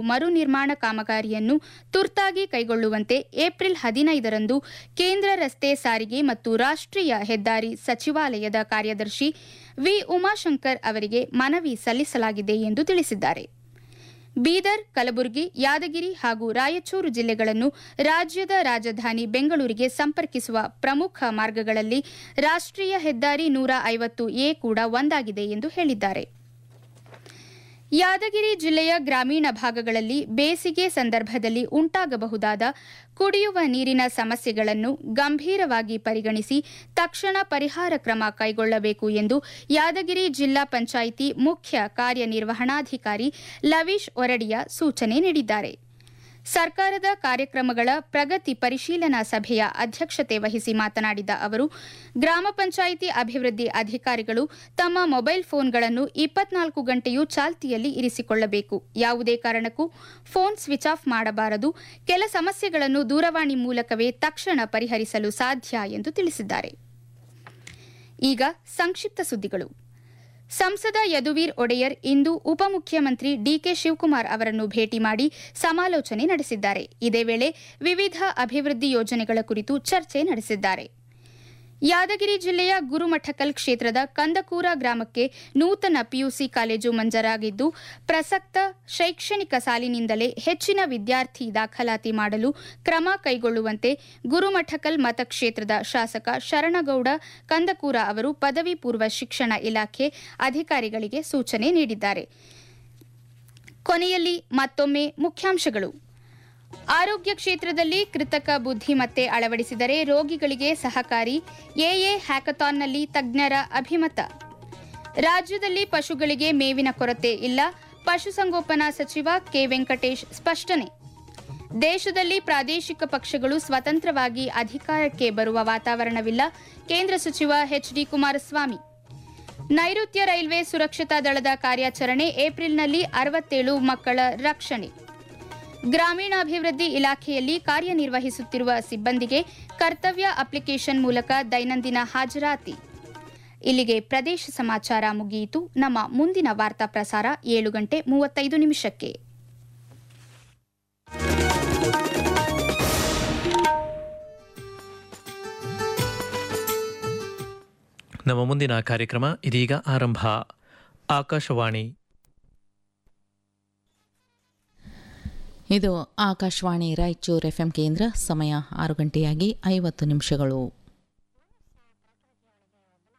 ಮರು ನಿರ್ಮಾಣ ಕಾಮಗಾರಿಯನ್ನು ತುರ್ತಾಗಿ ಕೈಗೊಳ್ಳುವಂತೆ ಏಪ್ರಿಲ್ 15ರಂದು ಕೇಂದ್ರ ರಸ್ತೆ ಸಾರಿಗೆ ಮತ್ತು ರಾಷ್ಟ್ರೀಯ ಹೆದ್ದಾರಿ ಸಚಿವಾಲಯದ ಕಾರ್ಯದರ್ಶಿ ವಿ ಉಮಾಶಂಕರ್ ಅವರಿಗೆ ಮನವಿ ಸಲ್ಲಿಸಲಾಗಿದೆ ಎಂದು ತಿಳಿಸಿದ್ದಾರೆ. ಬೀದರ್, ಕಲಬುರಗಿ, ಯಾದಗಿರಿ ಹಾಗೂ ರಾಯಚೂರು ಜಿಲ್ಲೆಗಳನ್ನು ರಾಜ್ಯದ ರಾಜಧಾನಿ ಬೆಂಗಳೂರಿಗೆ ಸಂಪರ್ಕಿಸುವ ಪ್ರಮುಖ ಮಾರ್ಗಗಳಲ್ಲಿ ರಾಷ್ಟ್ರೀಯ ಹೆದ್ದಾರಿ 150A ಕೂಡ ಒಂದಾಗಿದೆ ಎಂದು ಹೇಳಿದ್ದಾರೆ. ಯಾದಗಿರಿ ಜಿಲ್ಲೆಯ ಗ್ರಾಮೀಣ ಭಾಗಗಳಲ್ಲಿ ಬೇಸಿಗೆ ಸಂದರ್ಭದಲ್ಲಿ ಉಂಟಾಗಬಹುದಾದ ಕುಡಿಯುವ ನೀರಿನ ಸಮಸ್ಯೆಗಳನ್ನು ಗಂಭೀರವಾಗಿ ಪರಿಗಣಿಸಿ ತಕ್ಷಣ ಪರಿಹಾರ ಕ್ರಮ ಕೈಗೊಳ್ಳಬೇಕು ಎಂದು ಯಾದಗಿರಿ ಜಿಲ್ಲಾ ಪಂಚಾಯಿತಿ ಮುಖ್ಯ ಕಾರ್ಯನಿರ್ವಹಣಾಧಿಕಾರಿ ಲವೀಶ್ ಒರಡಿಯಾ ಸೂಚನೆ ನೀಡಿದ್ದಾರೆ. ಸರ್ಕಾರದ ಕಾರ್ಯಕ್ರಮಗಳ ಪ್ರಗತಿ ಪರಿಶೀಲನಾ ಸಭೆಯ ಅಧ್ಯಕ್ಷತೆ ವಹಿಸಿ ಮಾತನಾಡಿದ ಅವರು, ಗ್ರಾಮ ಪಂಚಾಯಿತಿ ಅಭಿವೃದ್ಧಿ ಅಧಿಕಾರಿಗಳು ತಮ್ಮ ಮೊಬೈಲ್ ಫೋನ್ಗಳನ್ನು 24 ಗಂಟೆಯೂ ಚಾಲ್ತಿಯಲ್ಲಿ ಇರಿಸಿಕೊಳ್ಳಬೇಕು. ಯಾವುದೇ ಕಾರಣಕ್ಕೂ ಫೋನ್ ಸ್ವಿಚ್ ಆಫ್ ಮಾಡಬಾರದು. ಕೆಲ ಸಮಸ್ಯೆಗಳನ್ನು ದೂರವಾಣಿ ಮೂಲಕವೇ ತಕ್ಷಣ ಪರಿಹರಿಸಲು ಸಾಧ್ಯ ಎಂದು ತಿಳಿಸಿದ್ದಾರೆ. ಈಗ ಸಂಕ್ಷಿಪ್ತ ಸುದ್ದಿಗಳು. ಸಂಸದ ಯದುವೀರ್ ಒಡೆಯರ್ ಇಂದು ಉಪಮುಖ್ಯಮಂತ್ರಿ ಡಿಕೆ ಶಿವಕುಮಾರ್ ಅವರನ್ನು ಭೇಟಿ ಮಾಡಿ ಸಮಾಲೋಚನೆ ನಡೆಸಿದ್ದಾರೆ. ಇದೇ ವೇಳೆ ವಿವಿಧ ಅಭಿವೃದ್ಧಿ ಯೋಜನೆಗಳ ಕುರಿತು ಚರ್ಚೆ ನಡೆಸಿದ್ದಾರೆ. ಯಾದಗಿರಿ ಜಿಲ್ಲೆಯ ಗುರುಮಠಕಲ್ ಕ್ಷೇತ್ರದ ಕಂದಕೂರ ಗ್ರಾಮಕ್ಕೆ ನೂತನ ಪಿಯುಸಿ ಕಾಲೇಜು ಮಂಜೂರಾಗಿದ್ದು, ಪ್ರಸಕ್ತ ಶೈಕ್ಷಣಿಕ ಸಾಲಿನಿಂದಲೇ ಹೆಚ್ಚಿನ ವಿದ್ಯಾರ್ಥಿ ದಾಖಲಾತಿ ಮಾಡಲು ಕ್ರಮ ಕೈಗೊಳ್ಳುವಂತೆ ಗುರುಮಠಕಲ್ ಮತಕ್ಷೇತ್ರದ ಶಾಸಕ ಶರಣಗೌಡ ಕಂದಕೂರ ಅವರು ಪದವಿ ಪೂರ್ವ ಶಿಕ್ಷಣ ಇಲಾಖೆ ಅಧಿಕಾರಿಗಳಿಗೆ ಸೂಚನೆ ನೀಡಿದ್ದಾರೆ. ಕೊನೆಯಲ್ಲಿ ಮತ್ತೊಮ್ಮೆ ಮುಖ್ಯಾಂಶಗಳು. ಆರೋಗ್ಯ ಕ್ಷೇತ್ರದಲ್ಲಿ ಕೃತಕ ಬುದ್ಧಿಮತ್ತೆ ಅಳವಡಿಸಿದರೆ ರೋಗಿಗಳಿಗೆ ಸಹಕಾರಿ. ಎಎ ಹ್ಯಾಕಥಾನ್ನಲ್ಲಿ ತಜ್ಞರ ಅಭಿಮತ. ರಾಜ್ಯದಲ್ಲಿ ಪಶುಗಳಿಗೆ ಮೇವಿನ ಕೊರತೆ ಇಲ್ಲ. ಪಶುಸಂಗೋಪನಾ ಸಚಿವ ಕೆ ವೆಂಕಟೇಶ್ ಸ್ಪಷ್ಟನೆ. ದೇಶದಲ್ಲಿ ಪ್ರಾದೇಶಿಕ ಪಕ್ಷಗಳು ಸ್ವತಂತ್ರವಾಗಿ ಅಧಿಕಾರಕ್ಕೆ ಬರುವ ವಾತಾವರಣವಿಲ್ಲ. ಕೇಂದ್ರ ಸಚಿವ ಎಚ್ಡಿ ಕುಮಾರಸ್ವಾಮಿ. ನೈಋತ್ಯ ರೈಲ್ವೆ ಸುರಕ್ಷತಾ ದಳದ ಕಾರ್ಯಾಚರಣೆ. ಏಪ್ರಿಲ್ನಲ್ಲಿ 67 ಮಕ್ಕಳ ರಕ್ಷಣೆ. ಗ್ರಾಮೀಣಾಭಿವೃದ್ಧಿ ಇಲಾಖೆಯಲ್ಲಿ ಕಾರ್ಯನಿರ್ವಹಿಸುತ್ತಿರುವ ಸಿಬ್ಬಂದಿಗೆ ಕರ್ತವ್ಯ ಅಪ್ಲಿಕೇಶನ್ ಮೂಲಕ ದೈನಂದಿನ ಹಾಜರಾತಿ. ಇಲ್ಲಿಗೆ ಪ್ರದೇಶ ಸಮಾಚಾರ ಮುಗಿಯಿತು. ನಮ್ಮ ಮುಂದಿನ ವಾರ್ತಾ ಪ್ರಸಾರ 7:35. ನಮ್ಮ ಮುಂದಿನ ಕಾರ್ಯಕ್ರಮ ಇದೀಗ ಆರಂಭ. ಆಕಾಶವಾಣಿ. ಇದು ಆಕಾಶವಾಣಿ ರಾಯಚೂರು FM ಕೇಂದ್ರ. ಸಮಯ 6 ಗಂಟೆಯಾಗಿ 50 ನಿಮಿಷಗಳು.